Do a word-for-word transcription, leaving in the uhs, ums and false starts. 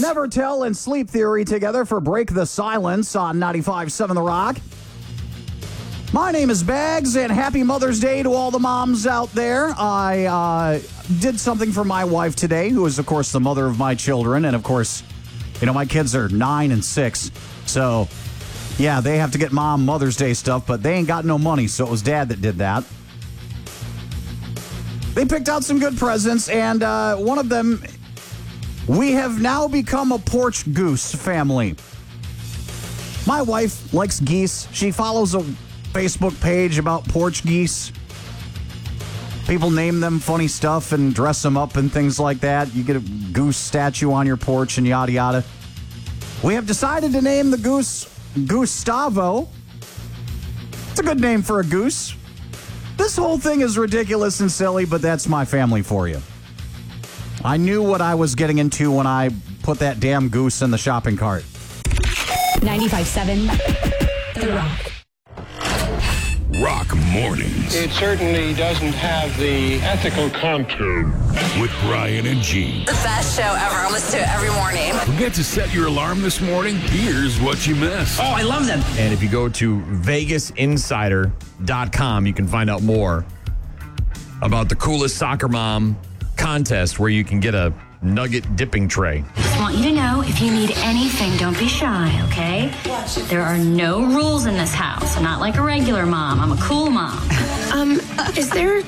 Never Tell and Sleep Theory together for Break the Silence on ninety-five point seven The Rock. My name is Bags, and happy Mother's Day to all the moms out there. I uh, did something for my wife today, who is, of course, the mother of my children. And, of course, you know, my kids are nine and six. So, yeah, they have to get mom Mother's Day stuff, but they ain't got no money, so it was Dad that did that. They picked out some good presents, and uh, one of them, we have now become a porch goose family. My wife likes geese. She follows a Facebook page about porch geese. People name them funny stuff and dress them up and things like that. You get a goose statue on your porch and yada yada. We have decided to name the goose Gustavo. It's a good name for a goose. This whole thing is ridiculous and silly, but that's my family for you. I knew what I was getting into when I put that damn goose in the shopping cart. ninety-five point seven The Rock. Rock Mornings. It certainly doesn't have the ethical contour. With Brian and Gene. The best show ever. I listen to it every morning. Forget to set your alarm this morning? Here's what you missed. Oh, I love them. And if you go to Vegas Insider dot com, you can find out more about the coolest soccer mom contest where you can get a nugget dipping tray. Just want you to know, if you need anything, don't be shy, okay? There are no rules in this house. I'm not like a regular mom. I'm a cool mom. Um, is there